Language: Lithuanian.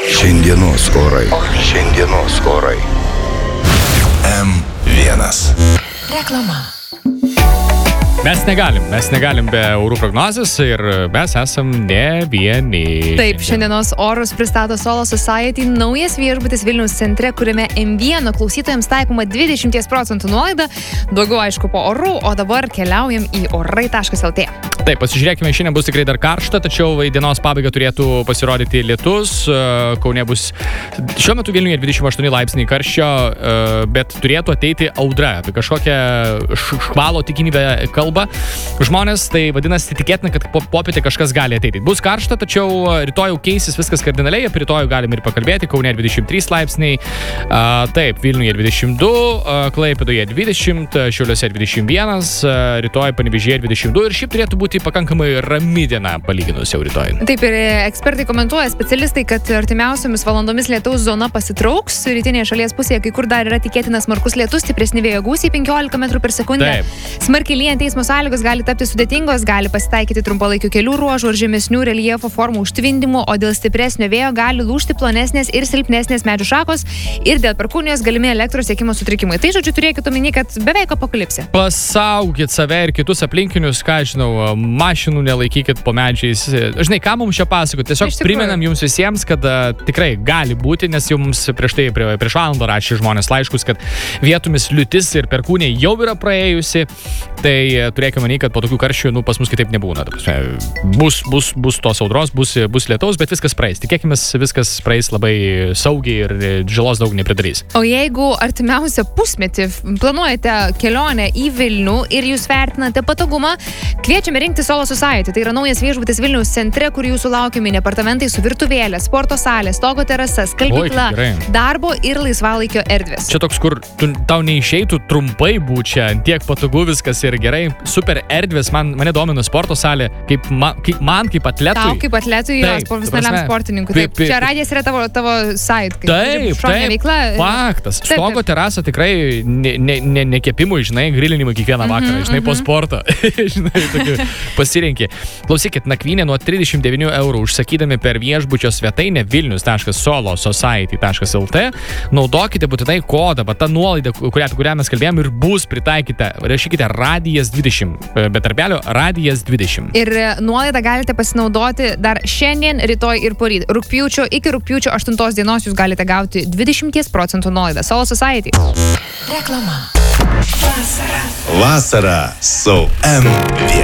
Šiandienos orai. M1. Reklama. Mes negalim be orų prognozės ir mes esam ne vieni. Taip, šiandienos orus pristato Solo Society, naujas viešbutis Vilniaus centre, kuriame M1 klausytojams taikoma 20% nuolaida. Daugiau aišku po orų, o dabar keliaujam į orai.lt. Taip, pasižiūrėkime, šiandien bus tikrai dar karšta, tačiau į dienos pabaigą turėtų pasirodyti lietus. Kaune bus šiuo metu Vilniuje 28 laipsniai karščio, bet turėtų ateiti audra. Apie kažkokią škvalo tikimybę kalba žmonės, tai vadinasi tikėtina, kad popietę kažkas gali ateiti. Bus karšta, tačiau rytoj jau keisis viskas kardinaliai, apie rytoj galim ir pakalbėti. Kaune 23 laipsniai, taip, Vilniuje 22, Klaipėdoje 20, Šiauliuose 21, rytoj Panevėžyje 22 ir šiaip turėtų būti pakankamai rami diena palyginus jau rytoj. Taip, ir ekspertai komentuoja, specialistai, kad artimiausiomis valandomis lietaus zona pasitrauks. Rytinėje šalies pusėje kai kur dar yra tikėtinas smarkus lietus, stipresni vėjo gūsiai 15 m/s. Smarkiai lyjant eismo sąlygos gali tapti sudėtingos, gali pasitaikyti trumpalaikių kelių ruožų ar žemesnių reljefo formų užtvindymų, o dėl stipresnio vėjo gali lūžti plonesnės ir silpnesnės medžių šakos ir dėl perkūnijos galimi elektros tiekimo sutrikimai. Tai žodžiu, turėkite omeny, kad beveik apokalipsė. Pasaugit save ir kitus aplinkinius, ką žinau, mašinų nelaikykit po medžiais. Žinai, ką mums čia pasakot? Tiesiog primenam jums visiems, kad tikrai gali būti, nes jau mums prieš valandą rašė žmonės laiškus, kad vietomis liūtis ir perkūnė jau yra praėjusi. Tai turėkime manyti, kad po tokių karščių, pas mus kitaip nebūna. Bus tos audros, bus lietaus, bet viskas praeis. Tikėkime, viskas praeis labai saugiai ir žalos daug nepridarys. O jeigu artimiausią pusmetį planuojate kelionę į Vilnių ir jūs vertinate patogumą, kviečiame rinkti Solo Society. Tai yra naujas viešbutis Vilniaus centre, kur jūsų laukiami apartamentai su virtuvėlė, sporto salė, stogo terasa, skalbykla, darbo ir laisvalaikio erdvės. Čia toks, kur tau neišeitų trumpai būti čia, tiek patogu viskas ir gerai. Super erdvės, mane domina sporto salė, kaip atletui. Tau kaip atletui, profesionaliam sportininkui. Taip, čia radijas yra tavo side. Taip, veikla. Faktas. Stogo terasa tikrai ne kepimui, žinai, grilinimui kiekvieną vakarą, žinai, po sporto. Žinai, tokių pasirinkė. Klausykit, nakvynė nuo 39 eurų užsakydami per viešbučio svetainę vilnius.solosociety.lt. Naudokite būtinai kodą, ta nuolaida, kurią mes kalbėjom ir bus pritaikyta. Rašykite radijas 20, be tarpelio radijas 20. Ir nuolaidą galite pasinaudoti dar šiandien, rytoj ir poryt. Iki rugpjūčio 8 dienos jūs galite gauti 20% nuolaidą. Solo Society. Reklama. Vasara su M1.